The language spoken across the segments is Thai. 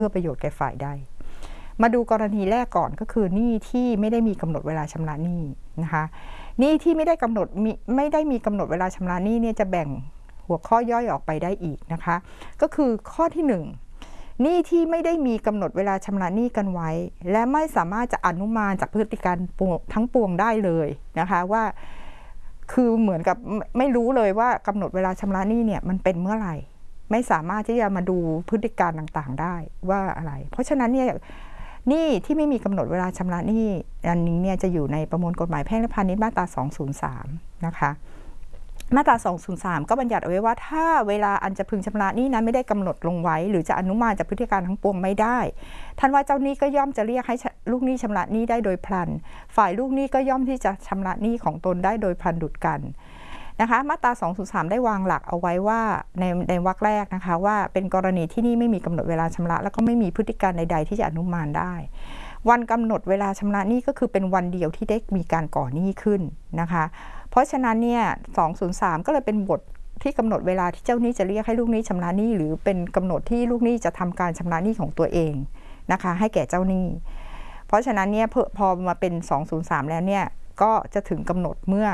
พื่อประโยชน์แก่ฝ่ายใดมาดูกรณีแรกก่อนก็คือหนี้ที่ไม่ได้มีกำหนดเวลาชำระหนี้นะคะหนี้ที่ไม่ได้มีกำหนดเวลาชำระหนี้เนี่ยจะแบ่งหัวข้อย่อยออกไปได้อีกนะคะก็คือข้อที่1หนี้ที่ไม่ได้มีกำหนดเวลาชำระหนี้กันไว้และไม่สามารถจะอนุมานจากพฤติการทั้งปวงได้เลยนะคะว่าคือเหมือนกับไม่รู้เลยว่ากำหนดเวลาชำระหนี้เนี่ยมันเป็นเมื่อไหร่ไม่สามารถที่จะมาดูพฤติการต่างๆได้ว่าอะไรเพราะฉะนั้นเนี่ยหนี้ที่ไม่มีกำหนดเวลาชำระหนี้อันนี้เนี่ยจะอยู่ในประมวลกฎหมายแพ่งและพาณิชย์มาตรา203นะคะมาตรา203ก็บัญญัติเอาไว้ว่าถ้าเวลาอันจะพึงชำระหนี้นั้นไม่ได้กำหนดลงไว้หรือจะอนุมานจากพฤติการทั้งปวงไม่ได้ท่านว่าเจ้าหนี้ก็ย่อมจะเรียกให้ลูกหนี้ชำระหนี้ได้โดยพลันฝ่ายลูกหนี้ก็ย่อมที่จะชำระหนี้ของตนได้โดยพลันดุจกันนะคะมาตรา203ได้วางหลักเอาไว้ว่าในวรรคแรกนะคะว่าเป็นกรณีที่หนี้ไม่มีกำหนดเวลาชำระแล้วก็ไม่มีพฤติการใดๆที่จะอนุมานได้วันกำหนดเวลาชำระหนี้ก็คือเป็นวันเดียวที่ได้มีการก่อหนี้ขึ้นนะคะเพราะฉะนั้นเนี่ย203ก็เลยเป็นบทที่กำหนดเวลาที่เจ้าหนี้จะเรียกให้ลูกหนี้ชำระหนี้หรือเป็นกำหนดที่ลูกหนี้จะทำการชำระหนี้ของตัวเองนะคะให้แก่เจ้าหนี้เพราะฉะนั้นเนี่ยพอมาเป็น203แล้วเนี่ยก็จะถึงกำหนดเมื่อ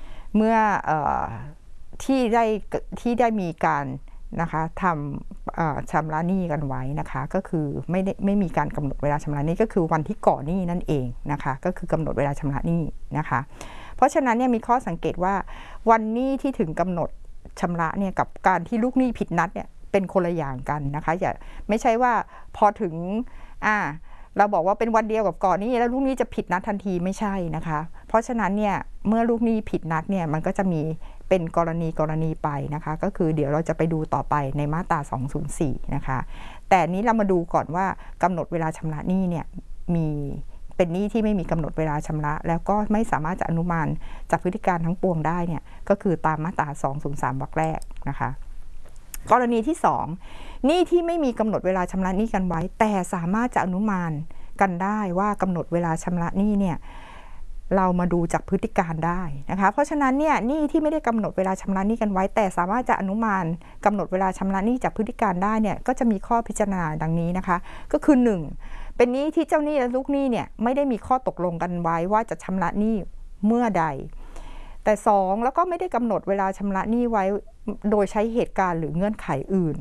ที่ได้มีการนะคะทำชำระหนี้กันไว้นะคะก็คือไม่มีการกำหนดเวลาชำระหนี้ก็คือวันที่ก่อหนี้นั่นเองนะคะก็คือกำหนดเวลาชำระหนี้นะคะเพราะฉะนั้นเนี่ยมีข้อสังเกตว่าวันหนี้ที่ถึงกำหนดชำระเนี่ยกับการที่ลูกหนี้ผิดนัดเนี่ยเป็นคนละอย่างกันนะคะอย่าไม่ใช่ว่าพอถึงเราบอกว่าเป็นวันเดียวกับก่อนหนี้แล้วลูกหนี้จะผิดนัดทันทีไม่ใช่นะคะเพราะฉะนั้นเนี่ยเมื่อลูกหนี้ผิดนัดเนี่ยมันก็จะมีเป็นกรณีไปนะคะก็คือเดี๋ยวเราจะไปดูต่อไปในมาตรา204นะคะแต่นี้เรามาดูก่อนว่ากำหนดเวลาชำระหนี้เนี่ยมีเป็นหนี้ที่ไม่มีกำหนดเวลาชำระแล้วก็ไม่สามารถจะอนุมานจากพฤติการทั้งปวงได้เนี่ยก็คือตามมาตรา203วรรคแรกนะคะกรณีที่2หนี้ที่ไม่มีกำหนดเวลาชำระหนี้กันไว้แต่สามารถจะอนุมานกันได้ว่ากำหนดเวลาชำระหนี้เนี่ยเรามาดูจากพฤติการได้นะคะเพราะฉะนั้นเนี่ยหนี้ที่ไม่ได้กำหนดเวลาชำระหนี้กันไว้แต่สามารถจะอนุมานกำหนดเวลาชำระหนี้จากพฤติการได้เนี่ยก็จะมีข้อพิจารณาดังนี้นะคะก็คือ1เป็นหนี้ที่เจ้าหนี้และลูกหนี้เนี่ยไม่ได้มีข้อตกลงกันไว้ว่าจะชำระหนี้เมื่อใดแต่2แล้วก็ไม่ได้กำหนดเวลาชำระหนี้ไว้โดยใช้เหตุการณ์หรือเงื่อนไขอื่น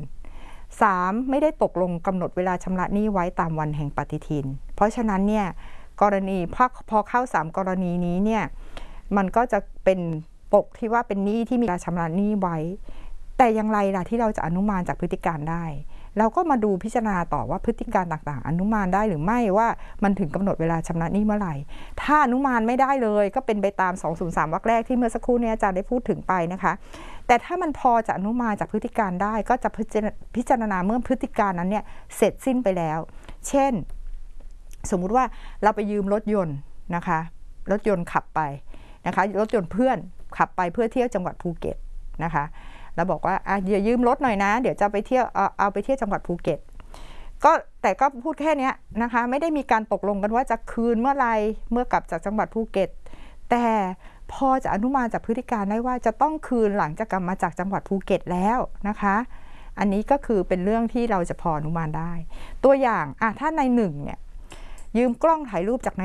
3ไม่ได้ตกลงกำหนดเวลาชำระหนี้ไว้ตามวันแห่งปฏิทินเพราะฉะนั้นเนี่ยกรณีพอเข้า3กรณีนี้เนี่ยมันก็จะเป็นปกที่ว่าเป็นหนี้ที่มีการชำระหนี้ไว้แต่อย่างไรล่ะที่เราจะอนุมานจากพฤติการได้เราก็มาดูพิจารณาต่อว่าพฤติการต่างๆอนุมานได้หรือไม่ว่ามันถึงกำหนดเวลาชำระหนี้เมื่อไหร่ถ้าอนุมานไม่ได้เลยก็เป็นไปตาม203วรรคแรกที่เมื่อสักครู่นี้อาจารย์ได้พูดถึงไปนะคะแต่ถ้ามันพอจะอนุมานจากพฤติการได้ก็จะพิจารณาเมื่อพฤติการนั้นเนี่ยเสร็จสิ้นไปแล้วเช่นสมมุติว่าเราไปยืมรถยนต์นะคะรถยนต์ขับไปนะคะรถยนต์เพื่อนขับไปเพื่อเที่ยวจังหวัดภูเก็ตนะคะแล้วบอกว่าอย่ายืมรถหน่อยนะเดี๋ยวจะไปเที่ยวเอาไปเที่ยวจังหวัดภูเก็ตแต่ก็พูดแค่นี้นะคะไม่ได้มีการตกลงกันว่าจะคืนเมื่อไรเมื่อกลับจากจังหวัดภูเก็ตแต่พอจะอนุมานจากพฤติการได้ว่าจะต้องคืนหลังจากกลับมาจากจังหวัดภูเก็ตแล้วนะคะอันนี้ก็คือเป็นเรื่องที่เราจะพออนุมานได้ตัวอย่างถ้าใน1เนี่ยยืมกล้องถ่ายรูปจากใน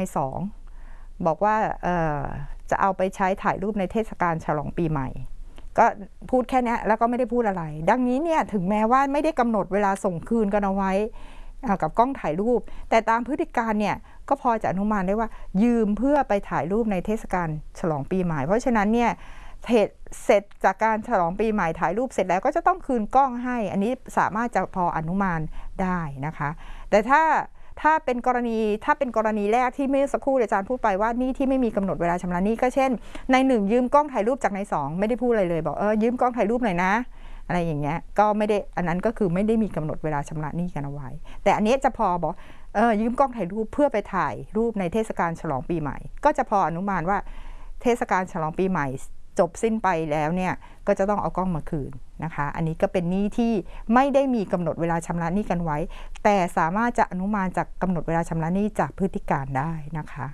2บอกว่าจะเอาไปใช้ถ่ายรูปในเทศกาลฉลองปีใหม่ก็พูดแค่นี้แล้วก็ไม่ได้พูดอะไรดังนี้เนี่ยถึงแม้ว่าไม่ได้กำหนดเวลาส่งคืนกันเอาไว้กับกล้องถ่ายรูปแต่ตามพฤติการเนี่ยก็พอจะอนุมานได้ว่ายืมเพื่อไปถ่ายรูปในเทศกาลฉลองปีใหม่เพราะฉะนั้นเนี่ยเสร็จจากการฉลองปีใหม่ถ่ายรูปเสร็จแล้วก็จะต้องคืนกล้องให้อันนี้สามารถจะพออนุมานได้นะคะแต่ถ้าเป็นกรณีแรกที่เมื่อสักครู่อาจารย์พูดไปว่านี่ที่ไม่มีกำหนดเวลาชำระหนี้ก็เช่นใน1ยืมกล้องถ่ายรูปจากใน2ไม่ได้พูดอะไรเลยบอกยืมกล้องถ่ายรูปหน่อยนะอะไรอย่างเงี้ยก็ไม่ได้อันนั้นก็คือไม่ได้มีกำหนดเวลาชำระหนี้กันเอาไว้แต่อันนี้จะพอบอกยืมกล้องถ่ายรูปเพื่อไปถ่ายรูปในเทศกาลฉลองปีใหม่ก็จะพออนุมานว่าเทศกาลฉลองปีใหม่จบสิ้นไปแล้วเนี่ยก็จะต้องเอากล้องมาคืนนะคะอันนี้ก็เป็นหนี้ที่ไม่ได้มีกำหนดเวลาชำระหนี้กันไว้แต่สามารถจะอนุมานจากกำหนดเวลาชำระหนี้จากพฤติการได้นะคะ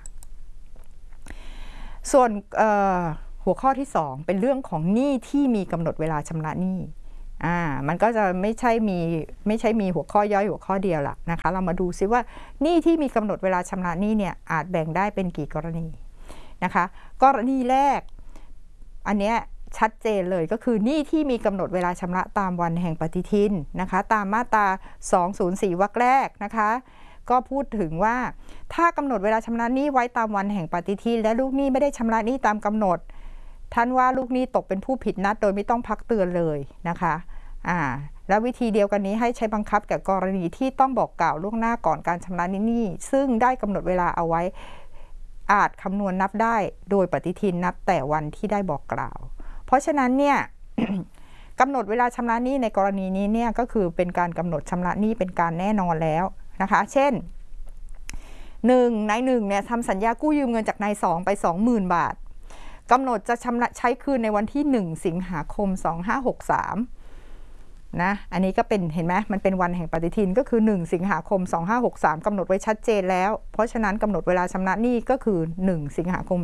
ส่วนหัวข้อที่2เป็นเรื่องของหนี้ที่มีกำหนดเวลาชำระหนี้มันก็จะไม่ใช่มีหัวข้อย่อยหัวข้อเดียวละนะคะเรามาดูซิว่าหนี้ที่มีกำหนดเวลาชำระหนี้เนี่ยอาจแบ่งได้เป็นกี่กรณีนะคะกรณีแรกอันเนี้ยชัดเจนเลยก็คือหนี้ที่มีกำหนดเวลาชำระตามวันแห่งปฏิทินนะคะตามมาตรา204 วรรคแรกนะคะก็พูดถึงว่าถ้ากำหนดเวลาชำระหนี้ไว้ตามวันแห่งปฏิทินและลูกหนี้ไม่ได้ชำระหนี้ตามกำหนดท่านว่าลูกหนี้ตกเป็นผู้ผิดนัดโดยไม่ต้องพักเตือนเลยนะคะแล้ววิธีเดียวกันนี้ให้ใช้บังคับแก่กรณีที่ต้องบอกกล่าวล่วงหน้าก่อนการชำระหนี้ซึ่งได้กำหนดเวลาเอาไว้อาจคำนวณนับได้โดยปฏิทินนับแต่วันที่ได้บอกกล่าวเพราะฉะนั้นเนี่ย กำหนดเวลาชำระหนี้ในกรณีนี้เนี่ยก็คือเป็นการกำหนดชำระหนี้เป็นการแน่นอนแล้วนะคะเช่นนายหนึ่งเนี่ยทำสัญญากู้ยืมเงินจากนายสองไป 20,000 บาทกำหนดจะชำระใช้คืนในวันที่1 สิงหาคม 2563นะอันนี้ก็เป็นเห็นไหมมันเป็นวันแห่งปฏิทินก็คือ1 สิงหาคม 2563กำหนดไว้ชัดเจนแล้วเพราะฉะนั้นกำหนดเวลาชำระหนี้ก็คือ1 สิงหาคม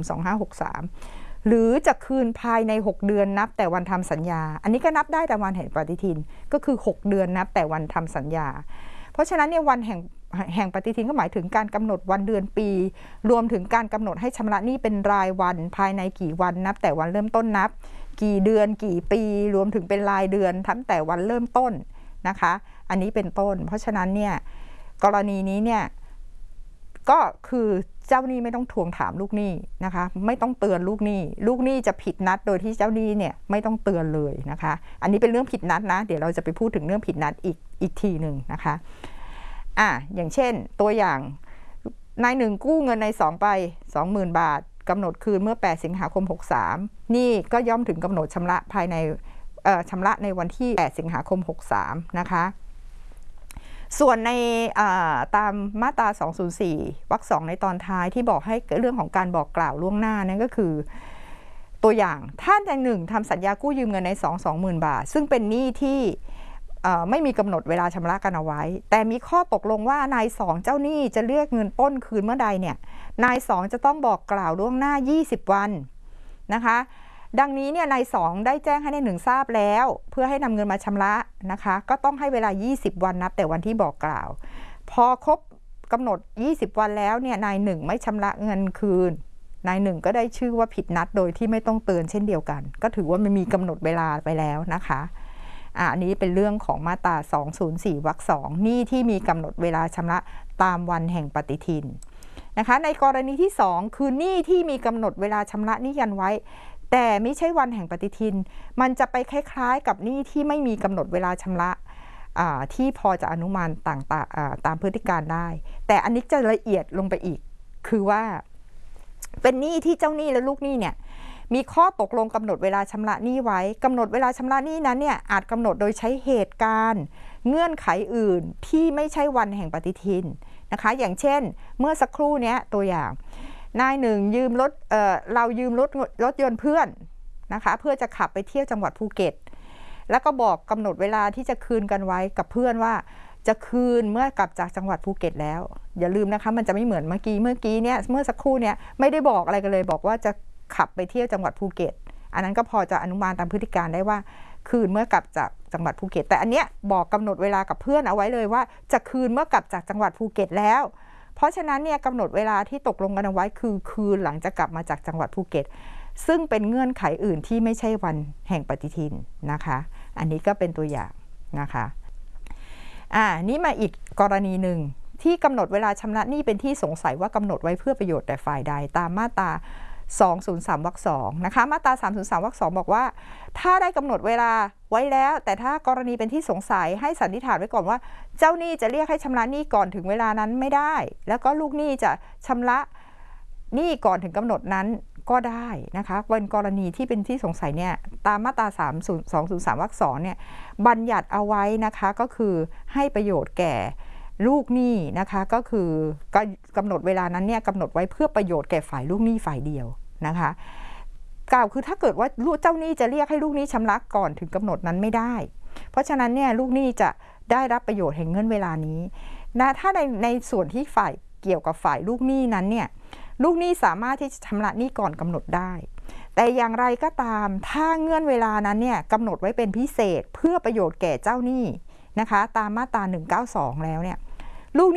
2563หรือจะคืนภายใน6เดือนนับแต่วันทำสัญญาอันนี้ก็นับได้แต่วันแห่งปฏิทินก็คือ6เดือนนับแต่วันทำสัญญาเพราะฉะนั้นเนี่ยวันแห่งปฏิทินก็หมายถึงการกำหนดวันเดือนปีรวมถึงการกำหนดให้ชำระหนี้เป็นรายวันภายในกี่วันนับแต่วันเริ่มต้นนับกี่เดือนกี่ปีรวมถึงเป็นรายเดือนทั้งแต่วันเริ่มต้นนะคะอันนี้เป็นต้นเพราะฉะนั้นเนี่ยกรณีนี้เนี่ยก็คือเจ้าหนี้ไม่ต้องทวงถามลูกหนี้นะคะไม่ต้องเตือนลูกหนี้จะผิดนัดโดยที่เจ้าหนี้เนี่ยไม่ต้องเตือนเลยนะคะอันนี้เป็นเรื่องผิดนัดนะเดี๋ยวเราจะไปพูดถึงเรื่องผิดนัดอีกทีหนึ่งนะคะอย่างเช่นตัวอย่างนายหนึ่งกู้เงินนายสองไป 20,000 บาทกำหนดคืนเมื่อ8 สิงหาคม 63นี่ก็ย่อมถึงกำหนดชำระภายในชำระในวันที่8 สิงหาคม 63นะคะส่วนในตามมาตรา204 วรรค 2ในตอนท้ายที่บอกให้เรื่องของการบอกกล่าวล่วงหน้านั่นก็คือตัวอย่างท่านหนึ่งทำสัญญากู้ยืมเงินใน20,000 บาทซึ่งเป็นหนี้ที่ไม่มีกำหนดเวลาชำระกันเอาไว้แต่มีข้อตกลงว่านายสองเจ้าหนี้จะเรียกเงินต้นคืนเมื่อใดเนี่ยนายสองจะต้องบอกกล่าวล่วงหน้า20 วันนะคะดังนี้เนี่ยนายสองได้แจ้งให้นายหนึ่งทราบแล้วเพื่อให้นำเงินมาชำระนะคะก็ต้องให้เวลา20 วันนับแต่วันที่บอกกล่าวพอครบกำหนด20 วันแล้วเนี่ยนายหนึ่งไม่ชำระเงินคืนนายหนึ่งก็ได้ชื่อว่าผิดนัดโดยที่ไม่ต้องเตือนเช่นเดียวกันก็ถือว่ามันมีกำหนดเวลาไปแล้วนะคะอันนี้เป็นเรื่องของมาตรา204 วรรค 2หนี้ที่มีกำหนดเวลาชำระตามวันแห่งปฏิทินนะคะในกรณีที่2คือหนี้ที่มีกำหนดเวลาชำระหนี้ยันไว้แต่ไม่ใช่วันแห่งปฏิทินมันจะไปคล้ายๆกับหนี้ที่ไม่มีกำหนดเวลาชำระที่พอจะอนุมานต่างๆตามพฤติการได้แต่อันนี้จะละเอียดลงไปอีกคือว่าเป็นหนี้ที่เจ้าหนี้และลูกหนี้เนี่ยมีข้อตกลงกำหนดเวลาชำระหนี้ไว้กำหนดเวลาชำระหนี้นั้นเนี่ยอาจกำหนดโดยใช้เหตุการณ์เงื่อนไขอื่นที่ไม่ใช่วันแห่งปฏิทินนะคะอย่างเช่นเมื่อสักครู่นี้ตัวอย่างนายหนึ่งยืมเรายืมรถยนต์เพื่อนนะคะเพื่อจะขับไปเที่ยวจังหวัดภูเก็ตแล้วก็บอกกำหนดเวลาที่จะคืนกันไว้กับเพื่อนว่าจะคืนเมื่อกลับจากจังหวัดภูเก็ตแล้วอย่าลืมนะคะมันจะไม่เหมือนเมื่อกี้เนี่ยเมื่อสักครู่เนี่ยไม่ได้บอกอะไรกันเลยบอกว่าจะขับไปเที่ยวจังหวัดภูเก็ตอันนั้นก็พอจะอนุมานตามพฤติการได้ว่าคืนเมื่อกลับจากจังหวัดภูเก็ตแต่อันเนี้ยบอกกำหนดเวลากับเพื่อนเอาไว้เลยว่าจะคืนเมื่อกลับจากจังหวัดภูเก็ตแล้วเพราะฉะนั้นเนี่ยกำหนดเวลาที่ตกลงกันเอาไว้คือคืนหลังจากกลับมาจากจังหวัดภูเก็ตซึ่งเป็นเงื่อนไขอื่นที่ไม่ใช่วันแห่งปฏิทินนะคะอันนี้ก็เป็นตัวอย่างนะคะนี่มาอีกกรณีหนึ่งที่กำหนดเวลาชำระหนี้เป็นที่สงสัยว่ากำหนดไว้เพื่อประโยชน์แต่ฝ่ายใดตามมาตรา203 วรรค 2นะคะมาตรา303 วรรค 2บอกว่าถ้าได้กำหนดเวลาไว้แล้วแต่ถ้ากรณีเป็นที่สงสัยให้สันนิษฐานไว้ก่อนว่าเจ้าหนี้จะเรียกให้ชำระหนี้ก่อนถึงเวลานั้นไม่ได้แล้วก็ลูกหนี้จะชำระหนี้ก่อนถึงกำหนดนั้นก็ได้นะคะเป็นกรณีที่เป็นที่สงสัยเนี่ยตามมาตรา203 วรรค 2เนี่ยบัญญัติเอาไว้นะคะก็คือให้ประโยชน์แก่ลูกหนี้นะคะก็คือกำหนดเวลานั้นเนี่ยกำหนดไว้เพื่อประโยชน์แก่ฝ่ายลูกหนี้ฝ่ายเดียวนะคะกล่าวคือถ้าเกิดว่าเจ้าหนี้จะเรียกให้ลูกหนี้ชำระก่อนถึงกำหนดนั้นไม่ได้เพราะฉะนั้นเนี่ยลูกหนี้จะได้รับประโยชน์แห่งเงื่อนเวลานี้นะถ้าในส่วนที่ฝ่ายเกี่ยวกับฝ่ายลูกหนี้นั้นเนี่ยลูกหนี้สามารถที่จะชำระหนี้ก่อนกำหนดได้แแต่อย่างไรก็ตามถ้าเงื่อนเวลานั้นเนี่ยกำหนดไว้เป็นพิเศษเพื่อประโยชน์แก่เจ้าหนี้นะคะตามมาตรา192แล้วเนี่ย